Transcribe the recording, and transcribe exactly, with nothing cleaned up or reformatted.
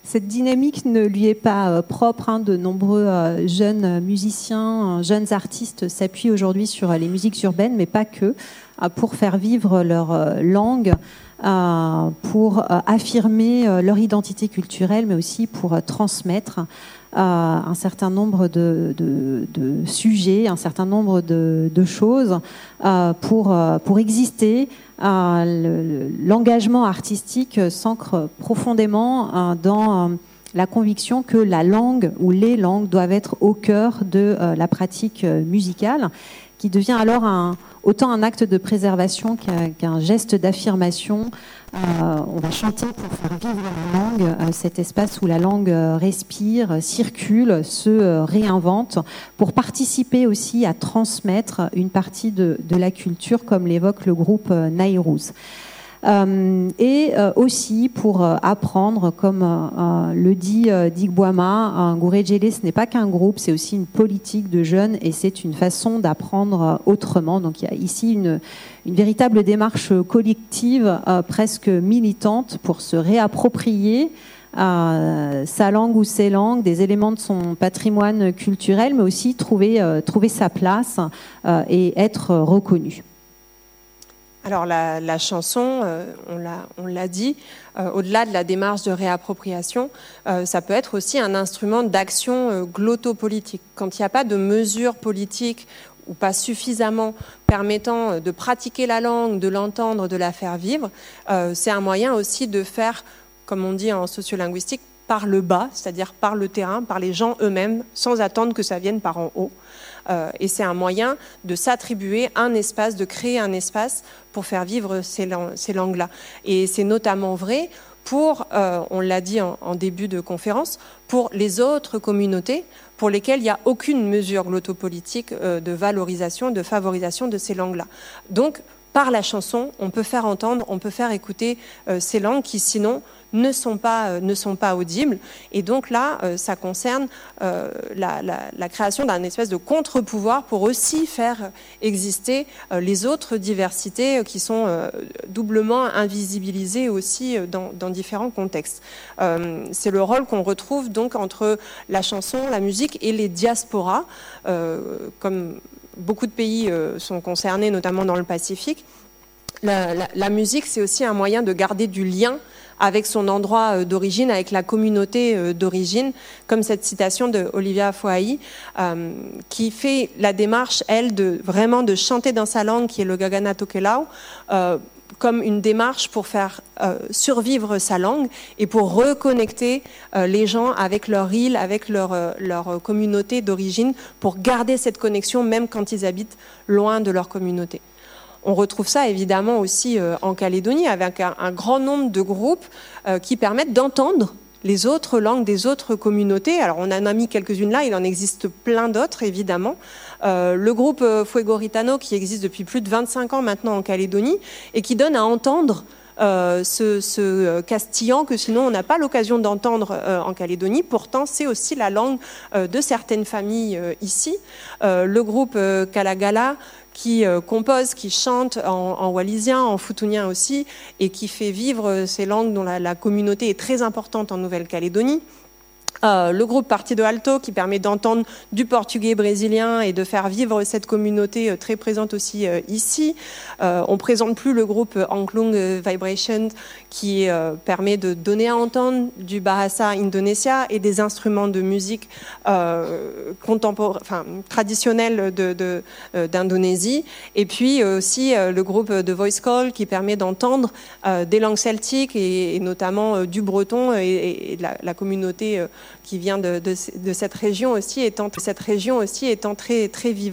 cette dynamique ne lui est pas euh, propre. Hein. De nombreux euh, jeunes musiciens, euh, jeunes artistes s'appuient aujourd'hui sur euh, les musiques urbaines, mais pas que, euh, pour faire vivre leur euh, langue, euh, pour euh, affirmer euh, leur identité culturelle, mais aussi pour euh, transmettre euh, un certain nombre de, de, de sujets, un certain nombre de, de choses euh, pour, euh, pour exister. Euh, l'engagement artistique s'ancre profondément euh, dans euh, la conviction que la langue ou les langues doivent être au cœur de euh, la pratique euh, musicale, qui devient alors un, autant un acte de préservation qu'un, qu'un geste d'affirmation. Euh, on va chanter pour faire vivre la langue, euh, cet espace où la langue euh, respire, circule, se euh, réinvente, pour participer aussi à transmettre une partie de, de la culture, comme l'évoque le groupe euh, Nairouz. Euh, et euh, aussi pour euh, apprendre, comme euh, le dit euh, Digbwama, Gurejele, ce n'est pas qu'un groupe, c'est aussi une politique de jeunes et c'est une façon d'apprendre euh, autrement. Donc il y a ici une, une véritable démarche collective, euh, presque militante, pour se réapproprier euh, sa langue ou ses langues, des éléments de son patrimoine culturel, mais aussi trouver, euh, trouver sa place euh, et être reconnu. Alors la, la chanson, euh, on, l'a, on l'a dit, euh, au-delà de la démarche de réappropriation, euh, ça peut être aussi un instrument d'action euh, glottopolitique. Quand il n'y a pas de mesures politiques ou pas suffisamment permettant de pratiquer la langue, de l'entendre, de la faire vivre, euh, c'est un moyen aussi de faire, comme on dit en sociolinguistique, par le bas, c'est-à-dire par le terrain, par les gens eux-mêmes, sans attendre que ça vienne par en haut. Euh, et c'est un moyen de s'attribuer un espace, de créer un espace pour faire vivre ces, lang- ces langues-là. Et c'est notamment vrai pour, euh, on l'a dit en, en début de conférence, pour les autres communautés pour lesquelles il n'y a aucune mesure glottopolitique euh, de valorisation, de favorisation de ces langues-là. Donc, par la chanson, on peut faire entendre, on peut faire écouter euh, ces langues qui, sinon, ne sont pas, euh, ne sont pas audibles. Et donc là, euh, ça concerne euh, la, la, la création d'un espèce de contre-pouvoir pour aussi faire exister euh, les autres diversités euh, qui sont euh, doublement invisibilisées aussi euh, dans, dans différents contextes. Euh, c'est le rôle qu'on retrouve donc entre la chanson, la musique et les diasporas, euh, comme beaucoup de pays euh, sont concernés, notamment dans le Pacifique. La, la, la musique, c'est aussi un moyen de garder du lien avec son endroit d'origine, avec la communauté d'origine, comme cette citation de Olivia Foai, euh, qui fait la démarche, elle, de vraiment de chanter dans sa langue, qui est le Gagana Tokelau, euh, comme une démarche pour faire euh, survivre sa langue et pour reconnecter euh, les gens avec leur île, avec leur, euh, leur communauté d'origine, pour garder cette connexion même quand ils habitent loin de leur communauté. On retrouve ça évidemment aussi euh, en Calédonie avec un, un grand nombre de groupes euh, qui permettent d'entendre les autres langues des autres communautés. Alors on en a mis quelques-unes là, il en existe plein d'autres évidemment. Euh, le groupe Fuego Ritano qui existe depuis plus de vingt-cinq ans maintenant en Calédonie et qui donne à entendre Euh, ce, ce castillan que sinon on n'a pas l'occasion d'entendre euh, en Calédonie. Pourtant, c'est aussi la langue euh, de certaines familles euh, ici. Euh, le groupe euh, Kalagala qui euh, compose, qui chante en, en wallisien, en futунien aussi, et qui fait vivre ces langues dont la, la communauté est très importante en Nouvelle-Calédonie. Euh, le groupe Parti de Alto qui permet d'entendre du portugais brésilien et de faire vivre cette communauté euh, très présente aussi euh, ici. Euh, on ne présente plus le groupe Angklung Vibration qui euh, permet de donner à entendre du bahasa Indonesia et des instruments de musique euh, contemporains, enfin, traditionnels de, de, euh, d'Indonésie. Et puis euh, aussi euh, le groupe de Voice Call qui permet d'entendre euh, des langues celtiques et, et notamment euh, du breton et, et de la, la communauté euh, qui vient de, de, de cette région aussi étant, cette région aussi étant très, très vivante.